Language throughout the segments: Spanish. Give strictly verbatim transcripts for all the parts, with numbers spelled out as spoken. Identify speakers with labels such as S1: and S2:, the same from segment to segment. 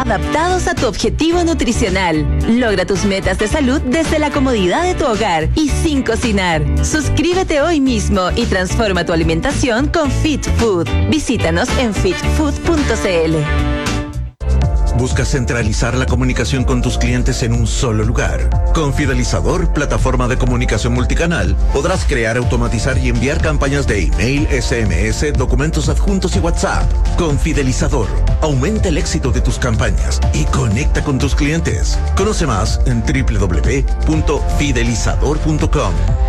S1: adaptados a tu objetivo nutricional. Logra tus metas de salud desde la comodidad de tu hogar y sin cocinar. Suscríbete hoy mismo y transforma tu alimentación con Fit Food. Visítanos en fit food punto c l.
S2: ¿Buscas centralizar la comunicación con tus clientes en un solo lugar? Con Fidelizador, plataforma de comunicación multicanal, podrás crear, automatizar y enviar campañas de email, S M S, documentos adjuntos y WhatsApp. Con Fidelizador, aumenta el éxito de tus campañas y conecta con tus clientes. Conoce más en doble u doble u doble u punto fidelizador punto com.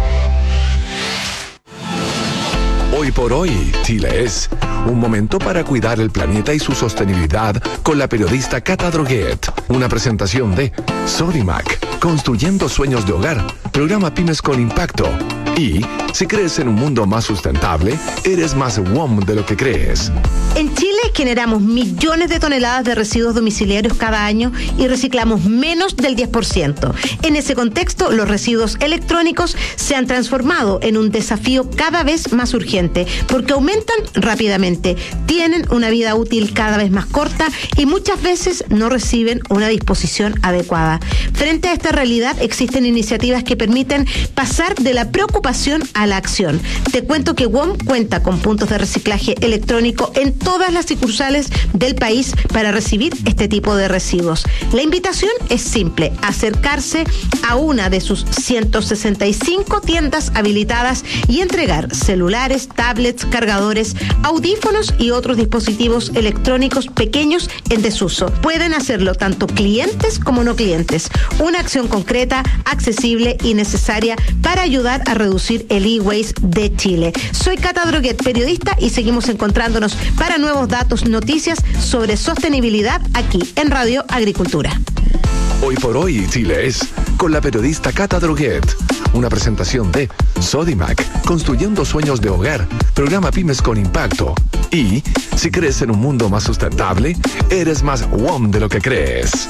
S3: Hoy por hoy, Chile es un momento para cuidar el planeta y su sostenibilidad con la periodista Cata Droguet. Una presentación de Sodimac, construyendo sueños de hogar, programa Pymes con Impacto. Y, si crees en un mundo más sustentable, eres más W O M de lo que crees.
S4: En Chile generamos millones de toneladas de residuos domiciliarios cada año y reciclamos menos del diez por ciento. En ese contexto, los residuos electrónicos se han transformado en un desafío cada vez más urgente porque aumentan rápidamente, tienen una vida útil cada vez más corta y muchas veces no reciben una disposición adecuada. Frente a esta realidad, existen iniciativas que permiten pasar de la preocupación a la acción. Te cuento que W O M cuenta con puntos de reciclaje electrónico en todas las sucursales del país para recibir este tipo de residuos. La invitación es simple: acercarse a una de sus ciento sesenta y cinco tiendas habilitadas y entregar celulares, tablets, cargadores, audífonos y otros dispositivos electrónicos pequeños en desuso. Pueden hacerlo tanto clientes como no clientes. Una acción concreta, accesible y necesaria para ayudar a reducir el e-waste de Chile. Soy Cata Droguet, periodista, y seguimos encontrándonos para nuevos datos, noticias sobre sostenibilidad aquí en Radio Agricultura.
S3: Hoy por hoy, Chile es con la periodista Cata Droguet. Una presentación de Sodimac, construyendo sueños de hogar, programa Pymes con Impacto. Y, si crees en un mundo más sustentable, eres más W O M de lo que crees.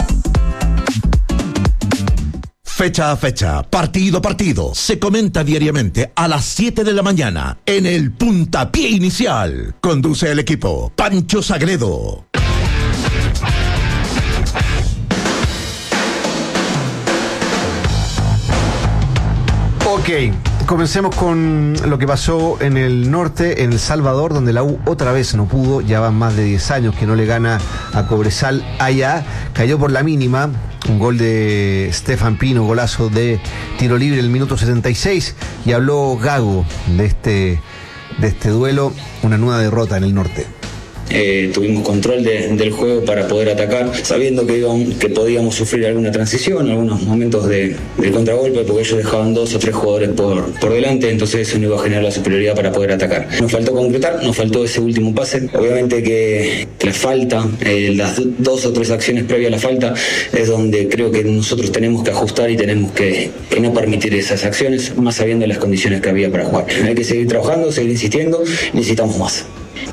S2: Fecha a fecha, partido a partido, se comenta diariamente a las siete de la mañana en el Puntapié Inicial. Conduce el equipo Pancho Sagredo.
S5: Ok, comencemos con lo que pasó en el norte, en El Salvador, donde la U otra vez no pudo. Ya van más de diez años que no le gana a Cobresal allá. Cayó por la mínima. Un gol de Stefan Pino, golazo de tiro libre en el minuto setenta y seis. Y habló Gago de este, de este duelo, una nueva derrota en el norte.
S6: Eh, tuvimos control de, del juego para poder atacar, sabiendo que, íbamos, que podíamos sufrir alguna transición, algunos momentos de, de contragolpe, porque ellos dejaban dos o tres jugadores por, por delante, entonces eso no iba a generar la superioridad para poder atacar. Nos faltó concretar, nos faltó ese último pase. Obviamente que, que la falta, eh, las dos o tres acciones previas a la falta, es donde creo que nosotros tenemos que ajustar y tenemos que, que no permitir esas acciones, más sabiendo las condiciones que había para jugar. Hay que seguir trabajando, seguir insistiendo, necesitamos más.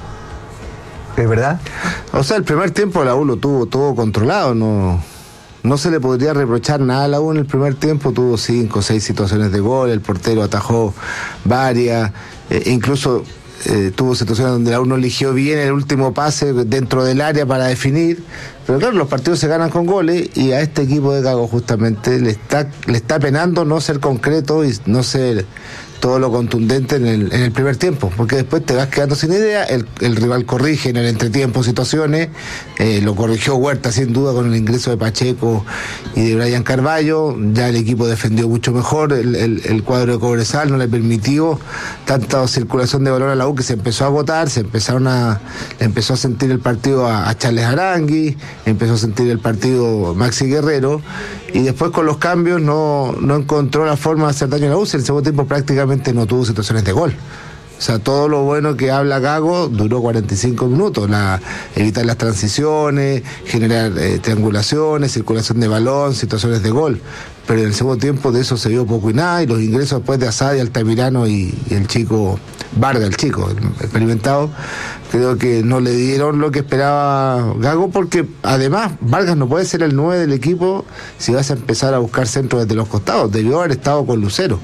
S5: ¿Es verdad?
S7: O sea, el primer tiempo la U lo tuvo todo controlado, no, no se le podría reprochar nada a la U en el primer tiempo. Tuvo cinco o seis situaciones de gol, el portero atajó varias, eh, incluso eh, tuvo situaciones donde la U no eligió bien el último pase dentro del área para definir. Pero claro, los partidos se ganan con goles y a este equipo de Gago justamente le está, le está penando no ser concreto y no ser todo lo contundente en el, en el primer tiempo, porque después te vas quedando sin idea. El, el rival corrige en el entretiempo situaciones, eh, lo corrigió Huerta sin duda con el ingreso de Pacheco y de Brian Carballo. Ya el equipo defendió mucho mejor, el, el, el cuadro de Cobresal no le permitió tanta circulación de balón a la U, que se empezó a agotar, se empezaron a, empezó a sentir el partido a, a Charles Arangui, empezó a sentir el partido Maxi Guerrero, y después con los cambios no, no encontró la forma de hacer daño a la U. En el segundo tiempo prácticamente no tuvo situaciones de gol. O sea, todo lo bueno que habla Gago duró cuarenta y cinco minutos, la, evitar las transiciones, generar eh, triangulaciones, circulación de balón, situaciones de gol. Pero en el segundo tiempo de eso se vio poco y nada, y los ingresos después de Asadi, Altamirano y, y el chico Vargas, el chico, el experimentado, creo que no le dieron lo que esperaba Gago, porque además Vargas no puede ser el nueve del equipo si vas a empezar a buscar centros desde los costados. Debió haber estado con Lucero.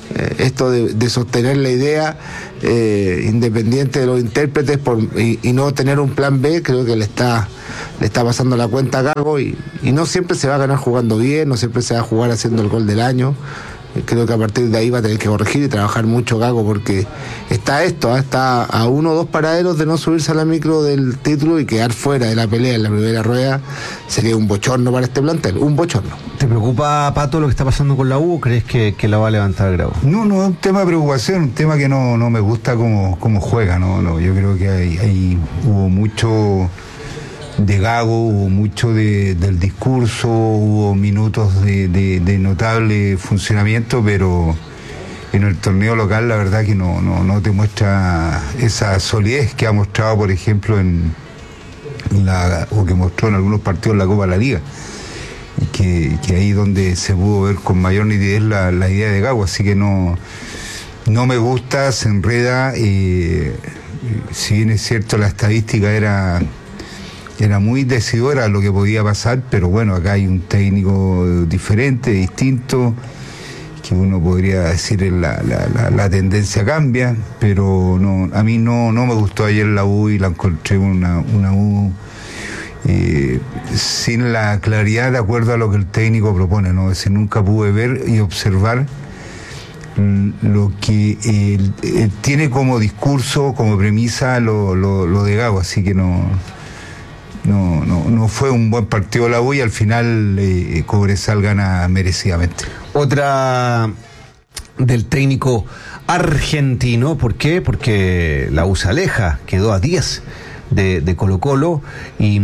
S7: eh, esto de, de sostener la idea eh, independiente de los intérpretes por, y, y no tener un plan B, creo que le está le está pasando la cuenta a Gago y, y no siempre se va a ganar jugando bien, no siempre se va a jugar haciendo el gol del año. Creo que a partir de ahí va a tener que corregir y trabajar mucho Gago, porque está esto, ¿eh? está a uno o dos paraderos de no subirse a la micro del título y quedar fuera de la pelea en la primera rueda. Sería un bochorno para este plantel, un bochorno.
S5: ¿Te preocupa, Pato, lo que está pasando con la U o crees que, que la va a levantar Grau?
S8: No, no es un tema de preocupación, un tema que no, no me gusta cómo, cómo juega, no, no, yo creo que hay, hay hubo mucho de Gago, hubo mucho de, del discurso, hubo minutos de, de, de notable funcionamiento, pero en el torneo local la verdad que no, no, no te muestra esa solidez que ha mostrado, por ejemplo, en la, o que mostró en algunos partidos en la Copa de la Liga, que, que ahí donde se pudo ver con mayor nitidez la, la idea de Gago, así que no, no me gusta, se enreda, eh, si bien es cierto la estadística era era muy decidora lo que podía pasar, pero bueno, acá hay un técnico diferente, distinto, que uno podría decir la, la, la, la tendencia cambia, pero no, a mí no, no me gustó ayer la U y la encontré una, una U eh, sin la claridad de acuerdo a lo que el técnico propone, ¿no? Es decir, nunca pude ver y observar lo que eh, eh, tiene como discurso, como premisa lo, lo, lo de Gago, así que no... No, no, no fue un buen partido la U y al final eh, Cobresal gana merecidamente.
S5: Otra del técnico argentino, ¿por qué? Porque la U se aleja, quedó a diez de, de Colo Colo y,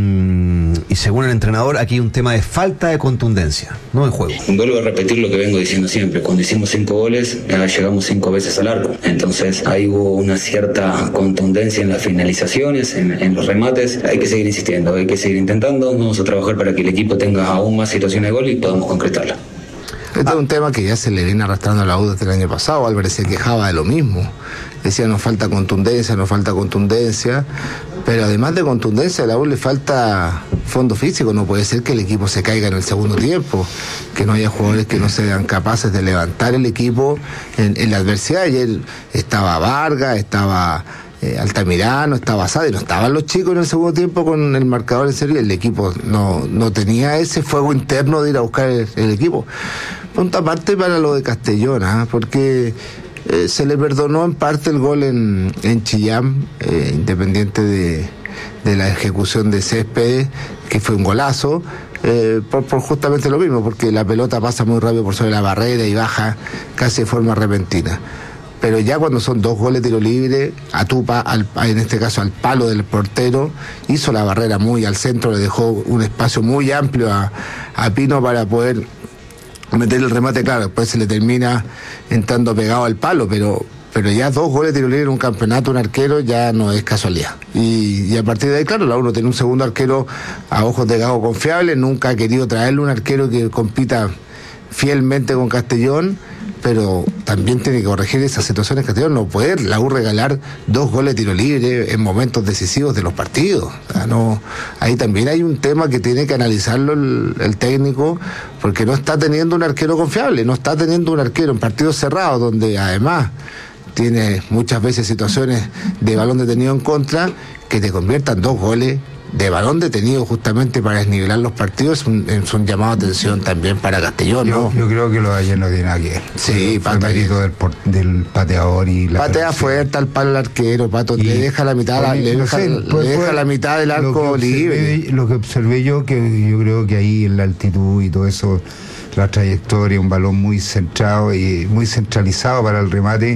S5: y según el entrenador aquí hay un tema de falta de contundencia, no en juego.
S6: Vuelvo a repetir lo que vengo diciendo siempre, cuando hicimos cinco goles ya llegamos cinco veces al arco, entonces ahí hubo una cierta contundencia en las finalizaciones, en, en los remates, hay que seguir insistiendo, hay que seguir intentando, vamos a trabajar para que el equipo tenga aún más situaciones de gol y podamos concretarla.
S7: Este ah. es un tema que ya se le viene arrastrando a la U desde el año pasado. Álvarez se quejaba de lo mismo, decía nos falta contundencia, nos falta contundencia, pero además de contundencia a la U le falta fondo físico. No puede ser que el equipo se caiga en el segundo tiempo, que no haya jugadores que no sean capaces de levantar el equipo en, en la adversidad. Ayer estaba Vargas, estaba eh, Altamirano, estaba Sade, no estaban los chicos en el segundo tiempo con el marcador en serio. El equipo no, no tenía ese fuego interno de ir a buscar el, el equipo. Punto aparte para lo de Castellón, ¿eh? porque eh, se le perdonó en parte el gol en, en Chillán, eh, independiente de, de la ejecución de Céspedes, que fue un golazo, eh, por, por justamente lo mismo, porque la pelota pasa muy rápido por sobre la barrera y baja casi de forma repentina. Pero ya cuando son dos goles de tiro libre, a Tupa, al, en este caso al palo del portero, hizo la barrera muy al centro, le dejó un espacio muy amplio a, a Pino para poder meter el remate, claro, después se le termina entrando pegado al palo, pero pero ya dos goles de tiro libre en un campeonato, un arquero, ya no es casualidad. Y, y a partir de ahí, claro, la uno tiene un segundo arquero a ojos de Gago confiable, nunca ha querido traerle un arquero que compita fielmente con Castellón, pero también tiene que corregir esas situaciones. Castellón no puede la U regalar dos goles de tiro libre en momentos decisivos de los partidos. O sea, no, ahí también hay un tema que tiene que analizarlo el, el técnico, porque no está teniendo un arquero confiable, no está teniendo un arquero en partidos cerrados, donde además tiene muchas veces situaciones de balón detenido en contra, que te conviertan dos goles de balón detenido justamente para desnivelar los partidos. Es un, es un llamado de atención también para Castellón,
S8: yo,
S7: ¿no?
S8: Yo creo que lo de ayer no tiene nada que ver.
S7: Sí,
S8: Pato, del, del pateador y la
S7: patea fuerte al palo al arquero, Pato, y le deja la mitad, la, le, deja, sé, le pues, deja pues, la mitad del arco libre.
S8: Lo que observé yo, que yo creo que ahí en la altitud y todo eso, la trayectoria, un balón muy centrado y muy centralizado para el remate.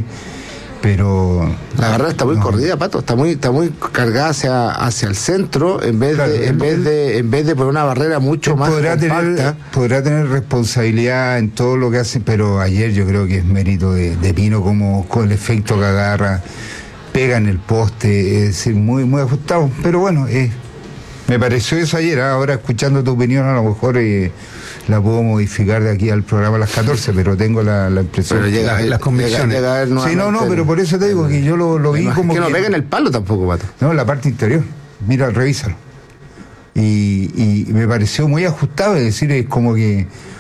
S8: Pero
S7: la barrera está muy no. corrida, Pato, está muy está muy cargada hacia hacia el centro en vez claro, de en vez de en vez de poner una barrera mucho más
S8: podrá
S7: compacta.
S8: Tener, podrá tener responsabilidad en todo lo que hace, pero ayer yo creo que es mérito de, de Pino, como con el efecto que agarra, pega en el poste, es decir, muy muy ajustado, pero bueno, eh, me pareció eso ayer. Ahora escuchando tu opinión a lo mejor eh, la puedo modificar de aquí al programa a las catorce, pero tengo la, la impresión
S7: pero llega,
S8: que
S7: las convicciones llega, llega
S8: sí, no, no, pero por eso te digo que yo lo, lo vi
S7: no,
S8: como
S7: que no
S8: que,
S7: pega en el palo tampoco, Pato.
S8: No, en la parte interior, mira, revísalo y, y me pareció muy ajustado, es decir, es como que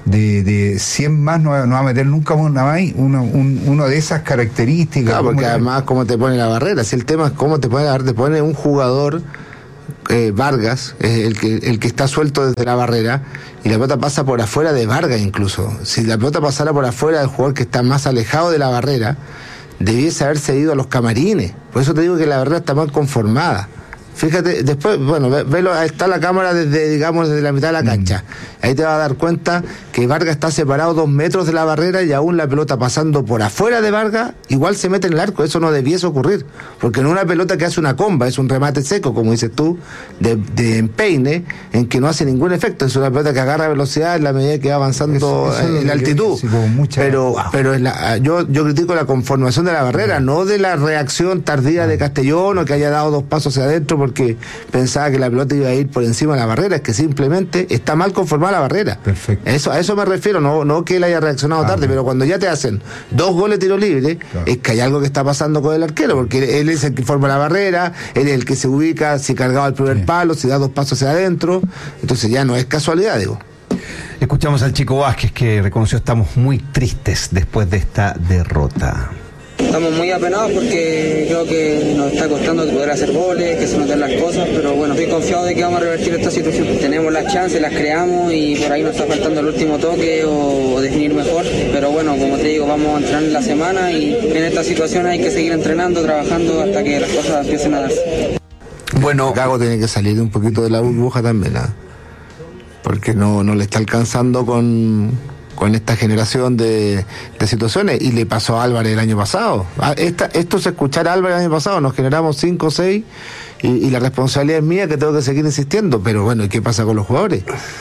S8: de, de cien más no, no va a meter nunca una más, uno, un, uno de esas características.
S7: Claro, porque
S8: te...
S7: además cómo te pone la barrera, si el tema es cómo te pone la barrera, te pone un jugador, eh, Vargas, es el que, el que está suelto desde la barrera, y la pelota pasa por afuera de Vargas incluso. Si la pelota pasara por afuera del jugador que está más alejado de la barrera, debiese haberse ido a los camarines. Por eso te digo que la barrera está mal conformada. Fíjate, después, bueno, velo, ahí está la cámara desde, digamos, desde la mitad de la cancha. Ahí te vas a dar cuenta que Vargas está separado dos metros de la barrera y aún la pelota pasando por afuera de Vargas, igual se mete en el arco. Eso no debiese ocurrir. Porque no es una pelota que hace una comba, es un remate seco, como dices tú, de, de empeine, en que no hace ningún efecto. Es una pelota que agarra velocidad en la medida que va avanzando eso, eso en la altitud. Sí, mucha... Pero, wow. pero es la, yo, yo critico la conformación de la barrera, no, no de la reacción tardía no. de Castellón, o que haya dado dos pasos hacia adentro porque pensaba que la pelota iba a ir por encima de la barrera. Es que simplemente está mal conformada la barrera. Perfecto. Eso, a eso me refiero, no, no que él haya reaccionado ah, tarde, okay. pero cuando ya te hacen dos goles de tiro libre, claro. es que hay algo que está pasando con el arquero, porque él es el que forma la barrera, él es el que se ubica, si cargaba el primer sí. palo, si da dos pasos hacia adentro, entonces ya no es casualidad, digo.
S5: Escuchamos al Chico Vázquez, que reconoció: estamos muy tristes después de esta derrota.
S9: Estamos muy apenados porque creo que nos está costando poder hacer goles, que se noten las cosas, pero bueno, estoy confiado de que vamos a revertir esta situación. Tenemos las chances, las creamos y por ahí nos está faltando el último toque o, o definir mejor, pero bueno, como te digo, vamos a entrenar en la semana y en esta situación hay que seguir entrenando, trabajando hasta que las cosas empiecen a darse.
S7: Bueno, Gago tiene que salir un poquito de la burbuja también, ¿eh? Porque no, no le está alcanzando con... con esta generación de, de situaciones, y le pasó a Álvarez el año pasado. Esta, esto es escuchar a Álvarez el año pasado, nos generamos cinco o seis y, y la responsabilidad es mía, que tengo que seguir insistiendo, pero bueno, ¿y qué pasa con los jugadores?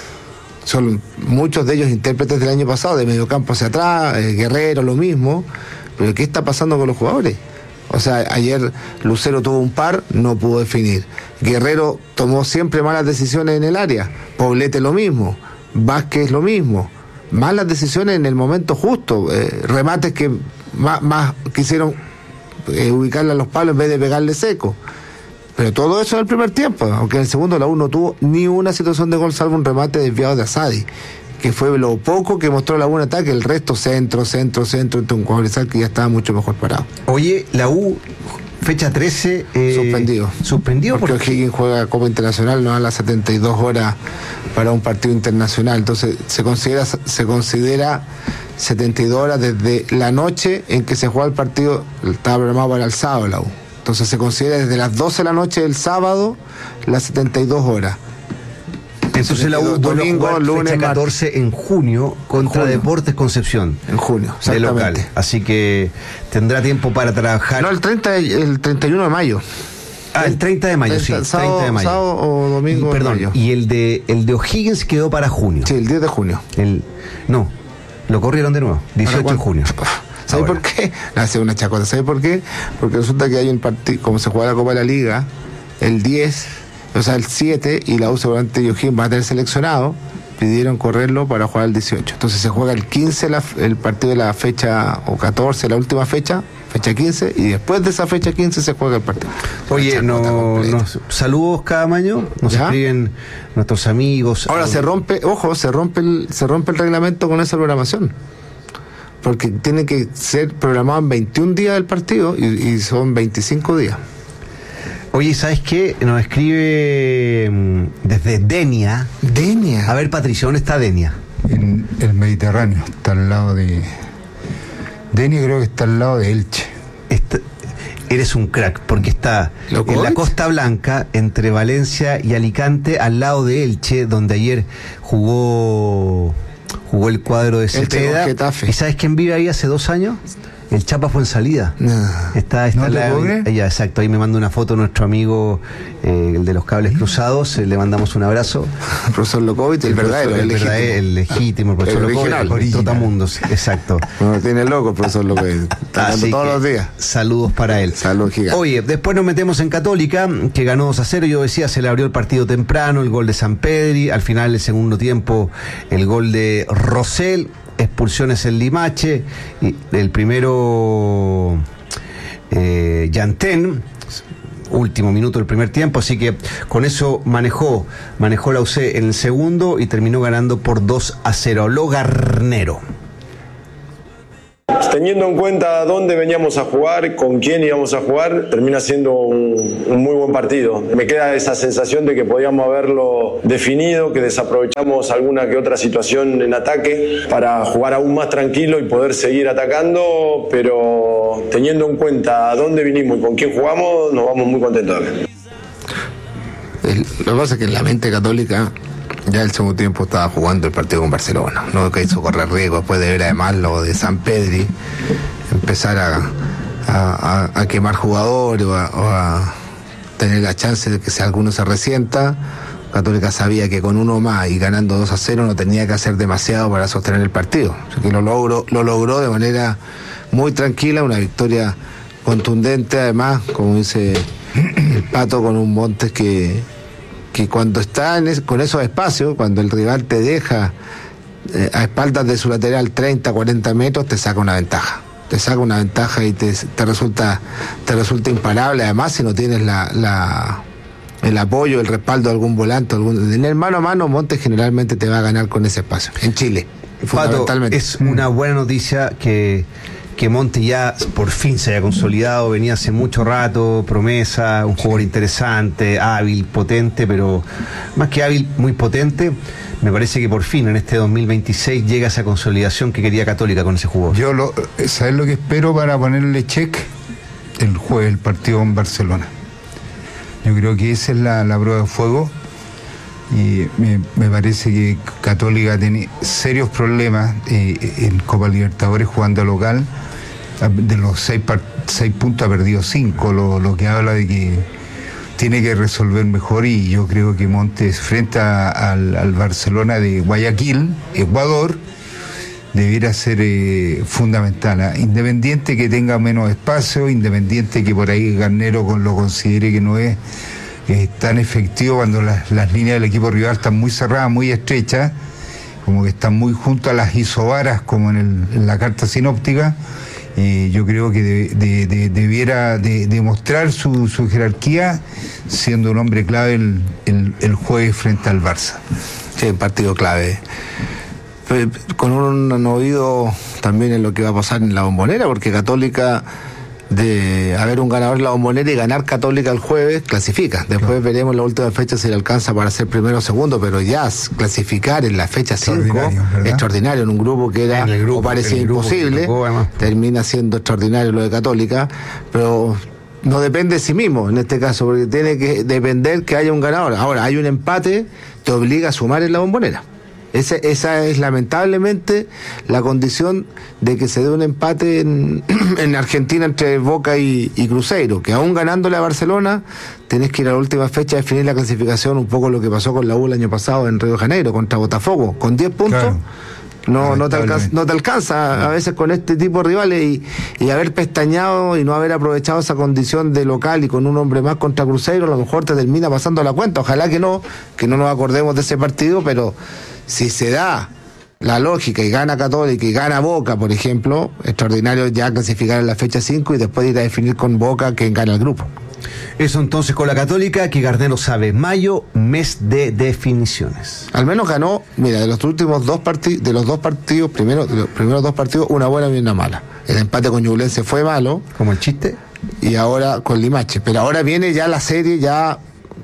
S7: Son muchos de ellos intérpretes del año pasado, de mediocampo hacia atrás, eh, Guerrero lo mismo, pero ¿qué está pasando con los jugadores? O sea, ayer Lucero tuvo un par, no pudo definir. Guerrero tomó siempre malas decisiones en el área, Poblete lo mismo, Vázquez lo mismo. Malas decisiones en el momento justo, eh, remates que más, más quisieron eh, ubicarle a los palos en vez de pegarle seco. Pero todo eso en el primer tiempo, aunque en el segundo la U no tuvo ni una situación de gol salvo un remate desviado de Asadi, que fue lo poco que mostró la U en ataque. El resto centro, centro, centro, entre un cuadrizal que ya estaba mucho mejor parado.
S5: Oye, la U... fecha trece... Eh,
S7: suspendido.
S5: Suspendido
S7: porque porque O'Higgins juega Copa Internacional, no a las setenta y dos horas para un partido internacional. Entonces se considera se considera setenta y dos horas desde la noche en que se juega el partido. Estaba programado para el sábado la U. Entonces se considera desde las doce de la noche del sábado las setenta y dos horas.
S5: Entonces la U domingo, lunes, fecha catorce en junio contra junio. Deportes Concepción.
S7: En junio,
S5: de local. Así que tendrá tiempo para trabajar.
S7: No, el treinta, el treinta y uno de mayo.
S5: Ah, el treinta de mayo, treinta, sí,
S7: sábado,
S5: treinta de mayo.
S7: Sábado o domingo.
S5: Y, perdón,
S7: de mayo.
S5: y el de el de O'Higgins quedó para junio.
S7: Sí, el diez de junio.
S5: El, no, lo corrieron de nuevo, dieciocho de junio.
S7: ¿Sabe por qué? Hace una chacota. ¿Sabe por qué? Porque resulta que hay un partido, como se juega la Copa de la Liga, el diez, o sea, el siete, y la U seguramente y O'Higgins va a tener seleccionado, pidieron correrlo para jugar el dieciocho. Entonces se juega el quince, la, el partido de la fecha, o catorce, la última fecha, fecha quince, y después de esa fecha quince se juega el partido.
S5: Oye, no, nos, saludos cada año, nos ¿ya? Escriben nuestros amigos.
S7: Ahora se rompe, ojo, se rompe el, se rompe el reglamento con esa programación, porque tiene que ser programado en veintiún días el partido y, y son veinticinco días.
S5: Oye, ¿sabes qué? Nos escribe desde Denia.
S7: Denia.
S5: A ver, Patricio, ¿dónde está Denia?
S8: En el Mediterráneo, está al lado de... Denia creo que está al lado de Elche.
S5: Está... Eres un crack, porque está en la Costa Blanca, entre Valencia y Alicante, al lado de Elche, donde ayer jugó jugó el cuadro de Cepeda. ¿Y sabes quién vive ahí hace dos años? El Chapa Fuensalida. No. Está, está
S8: ¿No
S5: la, ella, exacto, ahí me manda una foto nuestro amigo, eh, el de los cables ¿sí? cruzados, eh, le mandamos un abrazo.
S7: El profesor Lokovic, el, el verdadero,
S5: el, el legítimo. El legítimo, el profesor Lokovic, el trotamundos, exacto.
S7: No tiene loco el profesor Lokovic, está todos los días.
S5: Saludos para él.
S7: Saludos gigantes.
S5: Oye, después nos metemos en Católica, que ganó dos a cero, yo decía, se le abrió el partido temprano, el gol de San Pedri, al final del segundo tiempo, el gol de Rosell, expulsiones en Limache, y el primero eh, Yantén, último minuto del primer tiempo, así que con eso manejó, manejó la U C en el segundo y terminó ganando por dos a cero. Lo Garnero.
S10: Teniendo en cuenta dónde veníamos a jugar, con quién íbamos a jugar, termina siendo un, un muy buen partido. Me queda esa sensación de que podíamos haberlo definido, que desaprovechamos alguna que otra situación en ataque para jugar aún más tranquilo y poder seguir atacando, pero teniendo en cuenta dónde vinimos y con quién jugamos, nos vamos muy contentos de acá.
S7: El, lo que pasa es que en la mente católica ya el segundo tiempo estaba jugando el partido con Barcelona, no que hizo correr riesgo después de ver además lo de San Pedri, empezar a, a, a, a quemar jugadores o a, o a tener la chance de que si alguno se resienta. Católica sabía que con uno más y ganando dos a cero no tenía que hacer demasiado para sostener el partido, así que lo logró, lo logró de manera muy tranquila, una victoria contundente, además, como dice el Pato, con un Montes que que cuando está en es, con esos espacios, cuando el rival te deja eh, a espaldas de su lateral treinta, cuarenta metros, te saca una ventaja. Te saca una ventaja y te, te resulta te resulta imparable. Además, si no tienes la, la el apoyo, el respaldo de algún volante, algún, en el mano a mano, Montes generalmente te va a ganar con ese espacio. En Chile, fundamentalmente.
S5: Pato, es una buena noticia que que Monte ya por fin se haya consolidado, venía hace mucho rato, promesa, un jugador interesante, hábil, potente, pero más que hábil, muy potente. Me parece que por fin en este dos mil veintiséis llega esa consolidación que quería Católica con ese jugador.
S8: Yo, lo, ¿sabes lo que espero para ponerle check? El jueves, el partido con Barcelona. Yo creo que esa es la, la prueba de fuego. Y me, me parece que Católica tiene serios problemas eh, en Copa Libertadores jugando local. De los seis, seis puntos ha perdido cinco, lo, lo que habla de que tiene que resolver mejor, y yo creo que Montes frente a, al, al Barcelona de Guayaquil, Ecuador, debiera ser eh, fundamental, ¿eh? Independiente que tenga menos espacio, independiente que por ahí Garnero con, lo considere que no es eh, tan efectivo cuando las, las líneas del equipo rival están muy cerradas, muy estrechas, como que están muy junto a las isobaras como en, el, en la carta sinóptica. Eh, yo creo que de, de, de, debiera de, demostrar su, su jerarquía siendo un hombre clave el, el, el jueves frente al Barça.
S7: Sí, partido clave. Con un, un oído también en lo que va a pasar en la Bombonera, porque Católica, de haber un ganador en la Bombonera y ganar Católica el jueves, clasifica. Después claro. veremos en la última fecha si le alcanza para ser primero o segundo, pero ya clasificar en la fecha cinco, extraordinario, en un grupo que era grupo, o parecía imposible, tocó, termina siendo extraordinario lo de Católica, pero no depende de sí mismo en este caso, porque tiene que depender que haya un ganador. Ahora, hay un empate, te obliga a sumar en la Bombonera. Esa, esa es lamentablemente la condición de que se dé un empate en, en Argentina entre Boca y, y Cruzeiro, que aún ganándole a Barcelona tenés que ir a la última fecha a definir la clasificación, un poco lo que pasó con la U el año pasado en Río de Janeiro contra Botafogo, con diez puntos. Claro. No, no, te alcanza, no te alcanza a veces con este tipo de rivales, y, y haber pestañado y no haber aprovechado esa condición de local y con un hombre más contra Cruzeiro, a lo mejor te termina pasando la cuenta. Ojalá que no, que no nos acordemos de ese partido, pero si se da la lógica y gana Católica y gana Boca, por ejemplo, extraordinario ya clasificar en la fecha cinco y después ir a definir con Boca quién gana el grupo.
S5: Eso entonces con la Católica, que Garnero sabe, mayo, mes de definiciones.
S7: Al menos ganó, mira, de los últimos dos partidos, de los dos partidos, primero, de los primeros dos partidos, una buena y una mala. El empate con Ñublense fue malo.
S5: Como el chiste.
S7: Y ahora con Limache. Pero ahora viene ya la serie ya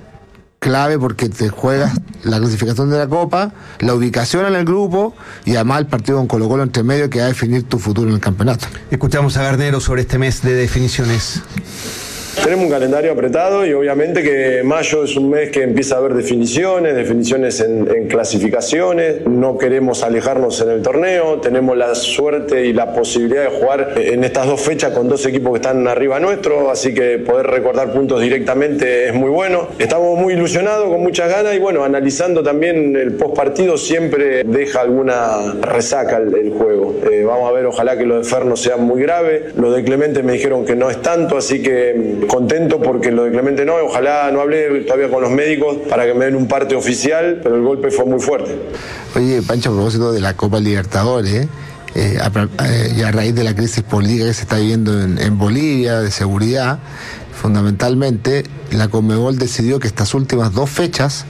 S7: clave, porque te juegas la clasificación de la Copa, la ubicación en el grupo y además el partido con Colo Colo entre medio, que va a definir tu futuro en el campeonato.
S5: Escuchamos a Garnero sobre este mes de definiciones.
S10: Tenemos un calendario apretado y obviamente que mayo es un mes que empieza a haber definiciones, definiciones en, en clasificaciones. No queremos alejarnos en el torneo, tenemos la suerte y la posibilidad de jugar en estas dos fechas con dos equipos que están arriba nuestro, así que poder recortar puntos directamente es muy bueno. Estamos muy ilusionados, con muchas ganas, y bueno, analizando también el post partido siempre deja alguna resaca el, el juego. Eh, vamos a ver, ojalá que lo de Fer no sea muy grave. Lo de Clemente me dijeron que no es tanto, así que contento porque lo de Clemente no, ojalá no hablé todavía con los médicos para que me den un parte oficial, pero el golpe fue muy fuerte.
S7: Oye, Pancho, a propósito de la Copa Libertadores, eh, a, eh, y a raíz de la crisis política que se está viviendo en, en Bolivia, de seguridad, fundamentalmente, la Conmebol decidió que estas últimas dos fechas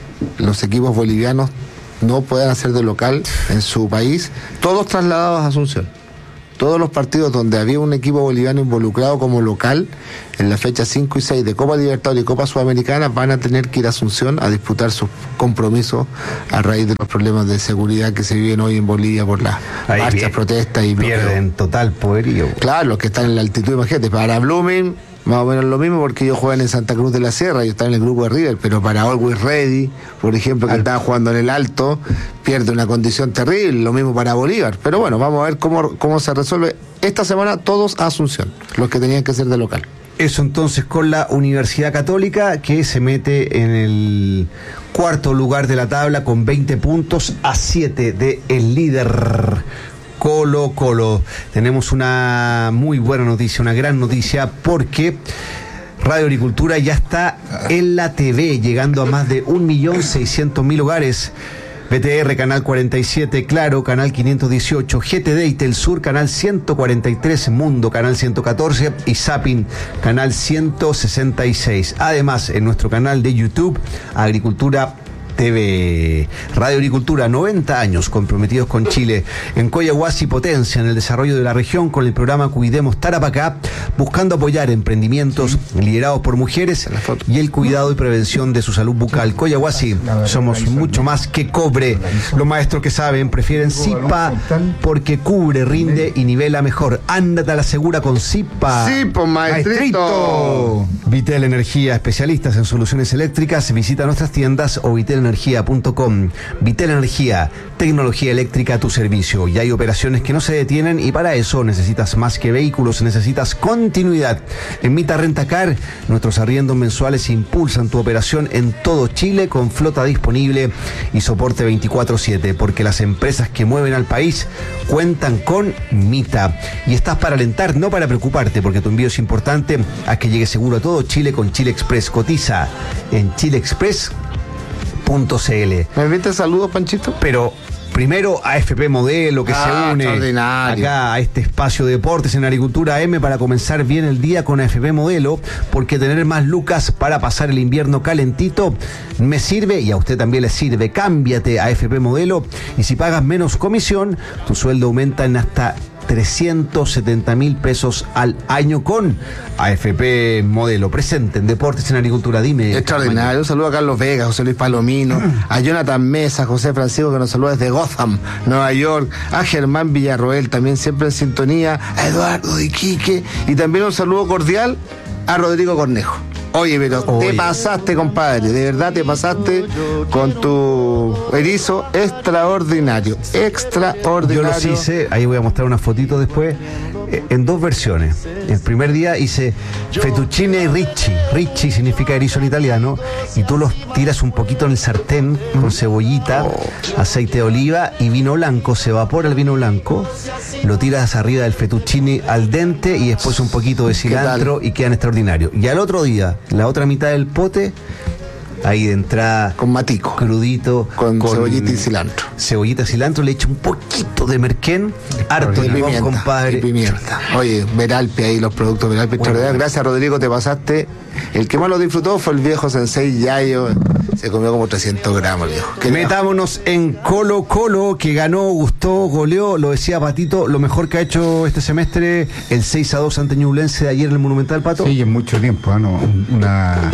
S7: los equipos bolivianos no puedan hacer de local en su país, todos trasladados a Asunción. Todos los partidos donde había un equipo boliviano involucrado como local, en la fecha cinco y seis de Copa Libertadores y Copa Sudamericana, van a tener que ir a Asunción a disputar sus compromisos a raíz de los problemas de seguridad que se viven hoy en Bolivia por las
S5: Ahí
S7: marchas,
S5: bien,
S7: protestas y
S5: pierden total poderío.
S7: Claro, los que están en la altitud, imagínate, para Blooming más o menos lo mismo, porque ellos juegan en Santa Cruz de la Sierra y están en el grupo de River, pero para Always Ready, por ejemplo, que Al... estaba jugando en el Alto, pierde una condición terrible, lo mismo para Bolívar. Pero bueno, vamos a ver cómo, cómo se resuelve esta semana, todos a Asunción, los que tenían que ser de local.
S5: Eso entonces con la Universidad Católica, que se mete en el cuarto lugar de la tabla con veinte puntos a siete de el líder Colo Colo. Tenemos una muy buena noticia, una gran noticia, porque Radio Agricultura ya está en la T V, llegando a más de un millón seiscientos mil hogares. B T R, canal cuarenta y siete, Claro, canal quinientos dieciocho, G T D y Telsur, canal ciento cuarenta y tres, Mundo, canal ciento catorce y Zapping, canal ciento sesenta y seis. Además, en nuestro canal de YouTube, Agricultura T V. Radio Agricultura, noventa años comprometidos con Chile. En Coyahuasi potencia en el desarrollo de la región con el programa Cuidemos Tarapacá, buscando apoyar emprendimientos liderados por mujeres y el cuidado y prevención de su salud bucal. Coyahuasi, somos mucho más que cobre. Los maestros que saben prefieren Zipa porque cubre, rinde y nivela mejor. Ándate a la segura con Zipa.
S7: Sí, pues maestrito.
S5: Vitel Energía, especialistas en soluciones eléctricas. Visita nuestras tiendas o vitel energía punto com. Vitel Energía, tecnología eléctrica a tu servicio. Y hay operaciones que no se detienen, y para eso necesitas más que vehículos, necesitas continuidad. En Mita Rentacar, nuestros arriendos mensuales impulsan tu operación en todo Chile con flota disponible y soporte veinticuatro siete, porque las empresas que mueven al país cuentan con Mita. Y estás para alentar, no para preocuparte, porque tu envío es importante. Haz que llegue seguro a todo Chile con Chile Express. Cotiza en chile express punto c l.
S7: ¿Me envías saludos, Panchito?
S5: Pero primero a A F P Modelo, que ah, se une acá a este espacio de deportes en Agricultura M para comenzar bien el día con A F P Modelo, porque tener más lucas para pasar el invierno calentito me sirve y a usted también le sirve. Cámbiate a A F P Modelo y si pagas menos comisión, tu sueldo aumenta en hasta trescientos setenta mil pesos al año con A F P Modelo. Presente en Deportes en Agricultura. Dime.
S7: Extraordinario. Un saludo a Carlos Vega, José Luis Palomino, a Jonathan Mesa, José Francisco, que nos saluda desde Gotham, Nueva York, a Germán Villarroel, también siempre en sintonía, a Eduardo de Iquique, y también un saludo cordial a Rodrigo Cornejo. Oye, pero Oye. te pasaste, compadre, de verdad te pasaste con tu erizo extraordinario, extraordinario.
S5: Yo los hice, ahí voy a mostrar una fotito después, en dos versiones. El primer día hice fettuccine ricci, ricci significa erizo en italiano, y tú los tiras un poquito en el sartén con cebollita, oh. aceite de oliva y vino blanco, se evapora el vino blanco, lo tiras arriba del fettuccine al dente y después un poquito de cilantro y quedan extraordinarios. Y al otro día, la otra mitad del pote, ahí de entrada,
S7: con matico,
S5: crudito,
S7: con, con cebollita y cilantro.
S5: Cebollita y cilantro, le echo un poquito de merquén, harto
S7: de
S5: limón,
S7: pimienta,
S5: compadre.
S7: Y pimienta. Oye, Veralpe ahí, los productos Veralpe bueno. extraordinarios. Gracias, Rodrigo, te pasaste. El que más lo disfrutó fue el viejo Sensei Yayo. Se comió como trescientos gramos, viejo.
S5: Metámonos en Colo Colo, que ganó, gustó, goleó, lo decía Patito, lo mejor que ha hecho este semestre, el seis a dos ante Ñublense de ayer en el Monumental, Pato.
S8: Sí, en mucho tiempo, ¿eh? ¿no? Una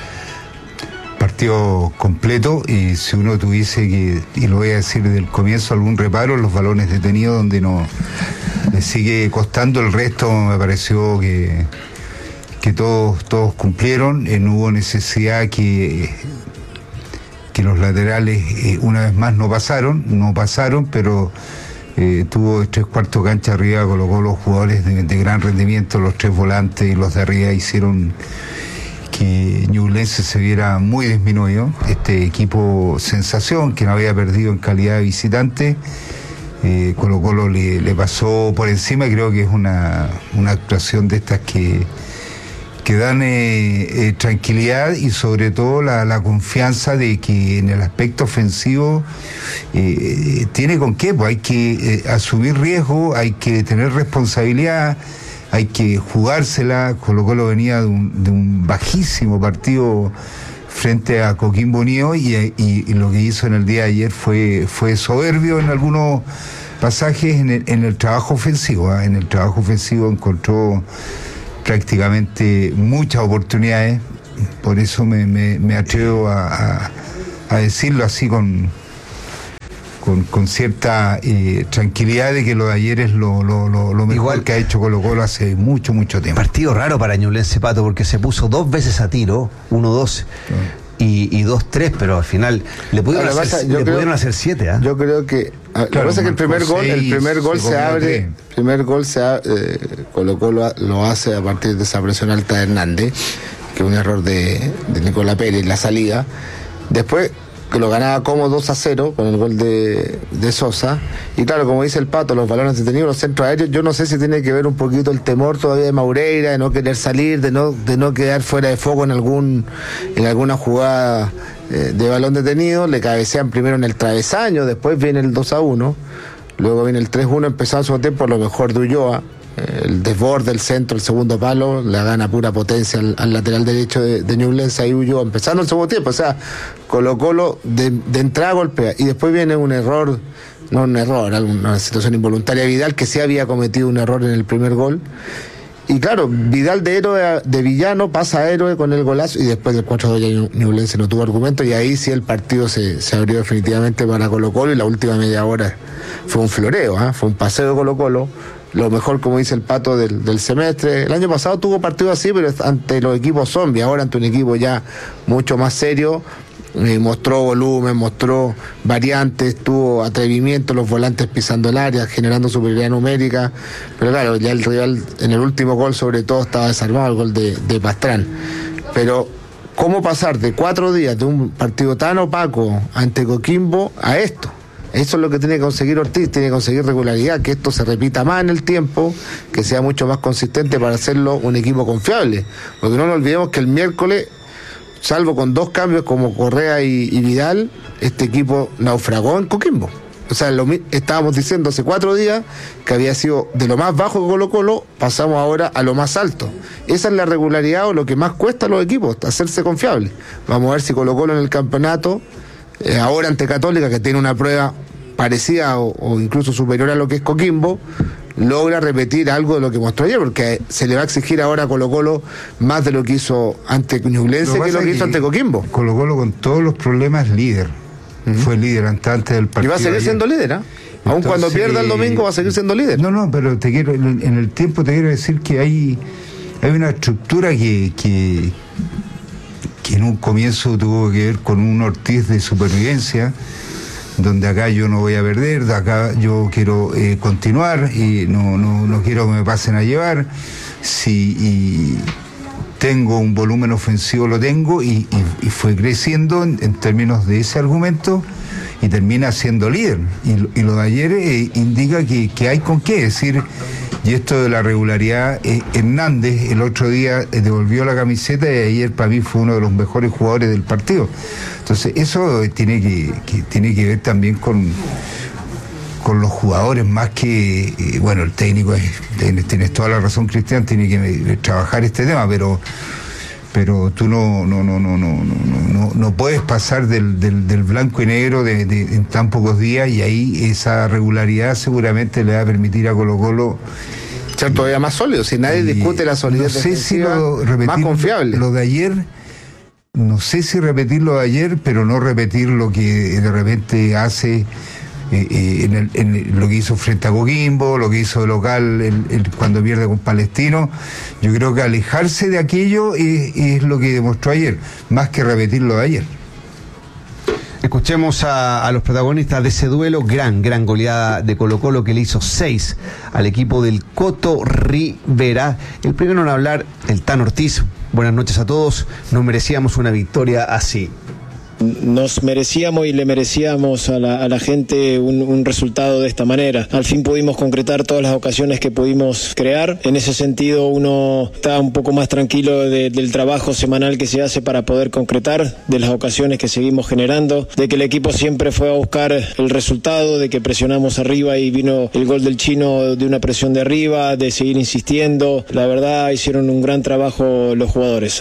S8: partido completo, y si uno tuviese que, y lo voy a decir desde el comienzo, algún reparo, los balones detenidos donde no le sigue costando, el resto me pareció que que todos todos cumplieron, eh, no hubo necesidad que que los laterales eh, una vez más no pasaron, no pasaron, pero eh, tuvo tres cuartos cancha arriba, colocó los jugadores de, de gran rendimiento, los tres volantes y los de arriba hicieron que Ñublense se viera muy disminuido. Este equipo sensación, que no había perdido en calidad de visitante, eh, Colo Colo le, le pasó por encima, y creo que es una, una actuación de estas que que dan eh, eh, tranquilidad, y sobre todo la, la confianza de que en el aspecto ofensivo eh, tiene con qué, pues hay que eh, asumir riesgo, hay que tener responsabilidad, hay que jugársela. Colo-Colo venía de un, de un bajísimo partido frente a Coquimbo Unido y, y, y lo que hizo en el día de ayer fue, fue soberbio en algunos pasajes en el, en el trabajo ofensivo. ¿eh? En el trabajo ofensivo encontró prácticamente muchas oportunidades, por eso me, me, me atrevo a, a, a decirlo así con, con, con cierta eh, tranquilidad de que lo de ayer es lo, lo, lo, lo mejor Igual, que ha hecho Colo-Colo hace mucho, mucho tiempo.
S5: Partido raro para Ñublense, Pato, porque se puso dos veces a tiro, uno dos. No. Y, y dos tres, pero al final le pudieron, Ahora, hacer, pasa, le creo, pudieron hacer siete. ¿eh?
S7: Yo creo que a, claro, lo que pasa es que el primer gol, seis, el primer gol se, se abre, el primer gol se abre, eh, Colo-Colo lo hace a partir de esa presión alta de Hernández, que es un error de, de Nicolás Pérez, la salida. Después que lo ganaba como dos a cero con el gol de, de Sosa, y claro, como dice el Pato, los balones detenidos, los centros aéreos, yo no sé si tiene que ver un poquito el temor todavía de Maureira, de no querer salir, de no, de no quedar fuera de foco en algún, en alguna jugada eh, de balón detenido. Le cabecean primero en el travesaño, después viene el dos a uno, luego viene el tres a uno, empezado su tiempo a lo mejor de Ulloa, el desborde, el centro, el segundo palo, la gana pura potencia al, al lateral derecho de, de Ñublense, ahí huyó, empezando el segundo tiempo, o sea, Colo-Colo de, de entrada golpea, y después viene un error, no un error, una situación involuntaria de Vidal, que sí había cometido un error en el primer gol, y claro, Vidal de héroe, de villano, pasa a héroe con el golazo, y después del cuatro a dos ya Ñublense no tuvo argumento, y ahí sí el partido se, se abrió definitivamente para Colo-Colo, y la última media hora fue un floreo, ¿eh? Fue un paseo de Colo-Colo, lo mejor, como dice el Pato, del, del semestre. El año pasado tuvo partido así, pero ante los equipos zombies, ahora ante un equipo ya mucho más serio, eh, mostró volumen, mostró variantes, tuvo atrevimiento, los volantes pisando el área, generando superioridad numérica, pero claro, ya el rival en el último gol sobre todo estaba desarmado, el gol de, de Pastrán. Pero ¿cómo pasar de cuatro días de un partido tan opaco ante Coquimbo a esto? Eso es lo que tiene que conseguir Ortiz, tiene que conseguir regularidad, que esto se repita más en el tiempo, que sea mucho más consistente para hacerlo un equipo confiable. Porque no nos olvidemos que el miércoles, salvo con dos cambios como Correa y, y Vidal, este equipo naufragó en Coquimbo. O sea, lo, estábamos diciendo hace cuatro días que había sido de lo más bajo de Colo-Colo, pasamos ahora a lo más alto. Esa es la regularidad o lo que más cuesta a los equipos, hacerse confiables. Vamos a ver si Colo-Colo en el campeonato, Eh, ahora ante Católica, que tiene una prueba parecida o, o incluso superior a lo que es Coquimbo, logra repetir algo de lo que mostró ayer, porque se le va a exigir ahora a Colo-Colo más de lo que hizo ante Ñublense que, que lo que hizo ante Coquimbo.
S8: Colo-Colo con todos los problemas líder, uh-huh. Fue líder antes del partido.
S7: Y va a seguir ayer. siendo líder, ¿eh? Aun cuando pierda el domingo va a seguir siendo líder.
S8: No, no, pero te quiero, en el tiempo te quiero decir que hay, hay una estructura que... que que en un comienzo tuvo que ver con un Ortiz de supervivencia, donde acá yo no voy a perder, de acá yo quiero eh, continuar y no, no, no quiero que me pasen a llevar. Si y tengo un volumen ofensivo, lo tengo, y, y, y fue creciendo en, en términos de ese argumento y termina siendo líder. Y, y lo de ayer eh, indica que, que hay con qué decir. Y esto de la regularidad, eh, Hernández el otro día eh, devolvió la camiseta y ayer para mí fue uno de los mejores jugadores del partido. Entonces eso eh, tiene que, que tiene que ver también con, con los jugadores, más que, eh, bueno, el técnico, es, tienes, tienes toda la razón, Cristian, tiene que eh, trabajar este tema, pero pero tú no no no no no no no, no puedes pasar del, del, del blanco y negro de, de, en tan pocos días, y ahí esa regularidad seguramente le va a permitir a Colo-Colo
S7: ser todavía más sólido. Si nadie discute la solidez,
S8: no sé si lo, repetir,
S7: más confiable.
S8: Lo de ayer, no sé si repetir lo de ayer, pero no repetir lo que de repente hace eh, eh, en, el, en lo que hizo frente a Coquimbo, lo que hizo de local el, el, cuando pierde con Palestino. Yo creo que alejarse de aquello es, es lo que demostró ayer, más que repetir lo de ayer.
S5: Escuchemos a, a los protagonistas de ese duelo. Gran, gran goleada de Colo-Colo, que le hizo seis al equipo del Coto Rivera. El primero en hablar, el Tan Ortiz. Buenas noches a todos. Nos merecíamos una victoria así.
S11: nos merecíamos y le merecíamos a la, a la gente un, un resultado de esta manera. Al fin pudimos concretar todas las ocasiones que pudimos crear. En ese sentido uno está un poco más tranquilo de, del trabajo semanal que se hace para poder concretar, de las ocasiones que seguimos generando, de que el equipo siempre fue a buscar el resultado, de que presionamos arriba y vino el gol del chino de una presión de arriba, de seguir insistiendo. La verdad hicieron un gran trabajo los jugadores.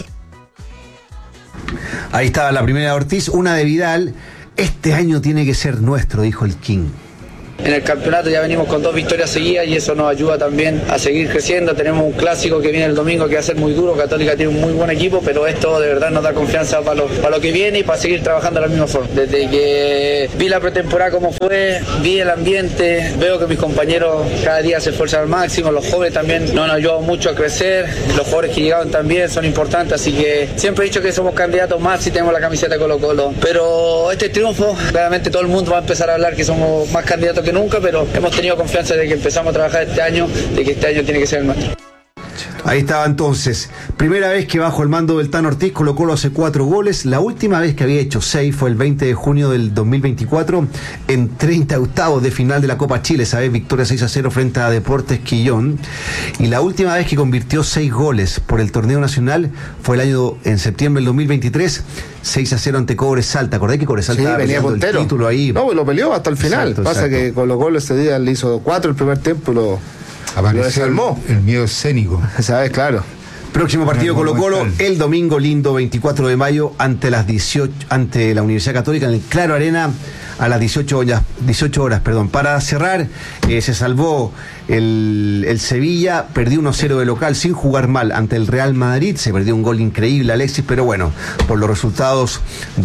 S5: Ahí estaba la primera de Ortiz, una de Vidal. Este año tiene que ser nuestro, dijo el King.
S9: En el campeonato ya venimos con dos victorias seguidas y eso nos ayuda también a seguir creciendo. Tenemos un clásico que viene el domingo que va a ser muy duro. Católica tiene un muy buen equipo, pero esto de verdad nos da confianza para lo, para lo que viene y para seguir trabajando de la misma forma. Desde que vi la pretemporada como fue, vi el ambiente, veo que mis compañeros cada día se esfuerzan al máximo, los jóvenes también nos han ayudado mucho a crecer, los jugadores que llegaron también son importantes, así que siempre he dicho que somos candidatos más si tenemos la camiseta de Colo Colo. Pero este triunfo, claramente todo el mundo va a empezar a hablar que somos más candidatos que nunca, pero hemos tenido confianza de que empezamos a trabajar este año, de que este año tiene que ser el nuestro.
S5: Ahí estaba entonces, primera vez que bajo el mando del Tano Ortiz Colo Colo hace cuatro goles, la última vez que había hecho seis fue el veinte de junio del dos mil veinticuatro en treinta octavos de final de la Copa Chile, esa vez victoria seis a cero frente a Deportes Quillón, y la última vez que convirtió seis goles por el torneo nacional fue el año, en septiembre del dos mil veintitrés, seis a cero ante Cobresal. ¿Te acordás que Cobresal
S7: sí,
S5: estaba
S7: venía
S5: peleando el título ahí?
S7: No, lo peleó hasta el final.
S5: Exacto,
S7: Pasa
S5: exacto.
S7: que Colo Colo ese día le hizo cuatro el primer tiempo, lo, lo desarmó.
S8: El miedo escénico.
S7: ¿Sabes? Claro.
S5: Próximo partido Colo Colo el domingo lindo veinticuatro de mayo ante las dieciocho, ante la Universidad Católica en el Claro Arena a las dieciocho horas, dieciocho horas, perdón. Para cerrar, eh, se salvó el, el Sevilla, perdió uno cero de local sin jugar mal ante el Real Madrid, se perdió un gol increíble Alexis, pero bueno, por los resultados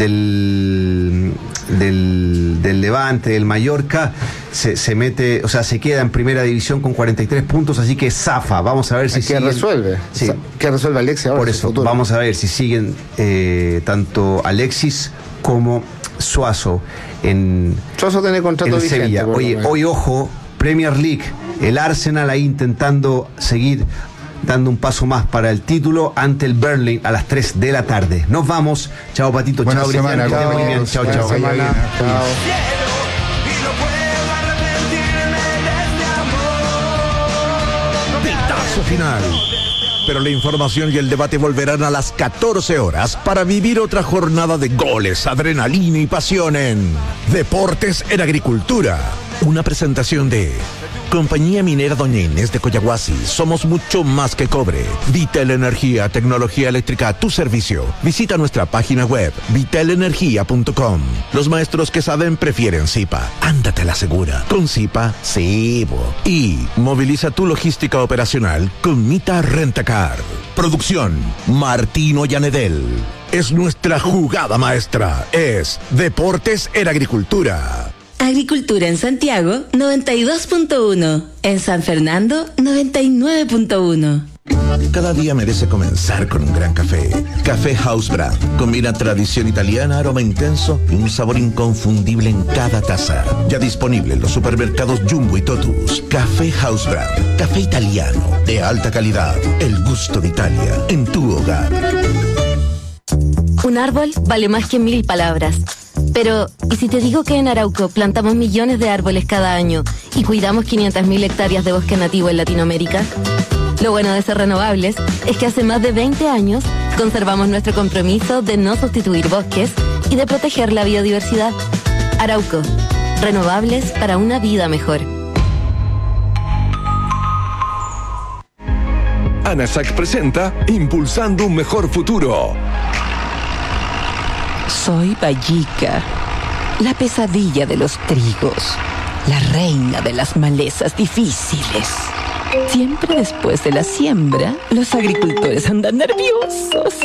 S5: del del, del Levante, del Mallorca, se, se mete, o sea, se queda en primera división con cuarenta y tres puntos, así que zafa. Vamos a ver si
S7: que resuelve,
S5: sí.
S7: que resuelve Alexis ahora.
S5: Por eso, vamos a ver si siguen eh, tanto Alexis como Suazo en,
S7: Suazo tiene contrato
S5: en
S7: vigente,
S5: Sevilla. Oye, hoy ojo, Premier League, el Arsenal ahí intentando seguir dando un paso más para el título ante el Burnley a las tres de la tarde. Nos vamos. Chao, Patito.
S8: Buena
S5: Chao,
S8: semana,
S5: Cristian.
S8: chao,
S5: Bien. Chao,
S8: buena
S5: chao.
S8: semana.
S7: Chao.
S2: Pitazo final. Pero la información y el debate volverán a las catorce horas para vivir otra jornada de goles, adrenalina y pasión en Deportes en Agricultura. Una presentación de Compañía Minera Doña Inés de Coyahuasi. Somos mucho más que cobre. Vitel Energía, tecnología eléctrica a tu servicio. Visita nuestra página web vitel energía punto com. Los maestros que saben prefieren Zipa. Ándate a la segura. Con Zipa, sí, bo. Y moviliza tu logística operacional con Mita Rentacar. Producción, Martino Llanedel. Es nuestra jugada maestra. Es Deportes en Agricultura.
S1: Agricultura en Santiago, noventa y dos punto uno. En San Fernando, noventa y nueve punto uno.
S2: Cada día merece comenzar con un gran café. Café House Brand. Combina tradición italiana, aroma intenso y un sabor inconfundible en cada taza. Ya disponible en los supermercados Jumbo y Totus. Café House Brand. Café italiano de alta calidad. El gusto de Italia en tu hogar.
S12: Un árbol vale más que mil palabras. Pero, ¿y si te digo que en Arauco plantamos millones de árboles cada año y cuidamos quinientas mil hectáreas de bosque nativo en Latinoamérica? Lo bueno de ser renovables es que hace más de veinte años conservamos nuestro compromiso de no sustituir bosques y de proteger la biodiversidad. Arauco, renovables para una vida mejor.
S3: ANASAC presenta Impulsando un Mejor Futuro.
S13: Soy Vallica, la pesadilla de los trigos, la reina de las malezas difíciles. Siempre después de la siembra, los agricultores andan nerviosos.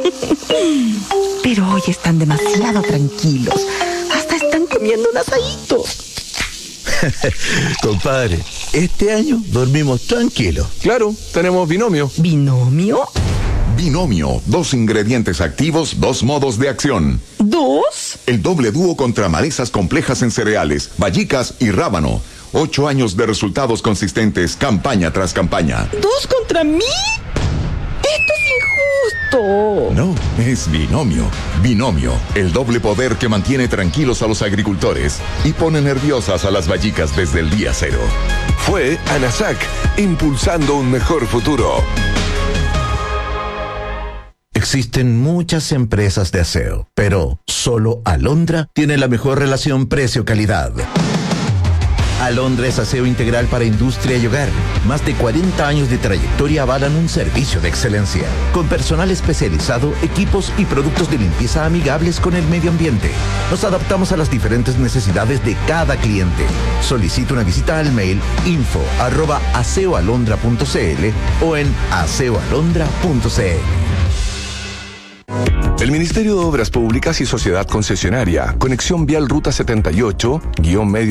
S13: Pero hoy están demasiado tranquilos. Hasta están comiendo un asadito.
S2: Compadre, este año dormimos tranquilos.
S3: Claro, tenemos binomio.
S13: ¿Binomio?
S14: Binomio, dos ingredientes activos, dos modos de acción.
S13: ¿Dos?
S14: El doble dúo contra malezas complejas en cereales, vallicas y rábano. Ocho años de resultados consistentes, campaña tras campaña.
S13: ¿Dos contra mí? ¡Esto es justo.
S14: No, es binomio. Binomio, el doble poder que mantiene tranquilos a los agricultores y pone nerviosas a las vallicas desde el día cero.
S3: Fue ANASAC, impulsando un mejor futuro.
S2: Existen muchas empresas de aseo, pero solo Alondra tiene la mejor relación precio-calidad. Alondra es aseo integral para industria y hogar. Más de cuarenta años de trayectoria avalan un servicio de excelencia, con personal especializado, equipos y productos de limpieza amigables con el medio ambiente. Nos adaptamos a las diferentes necesidades de cada cliente. Solicita una visita al mail info arroba aseoalondra punto cl o en aseoalondra punto cl.
S3: El Ministerio de Obras Públicas y Sociedad Concesionaria, Conexión Vial Ruta setenta y ocho, guión medio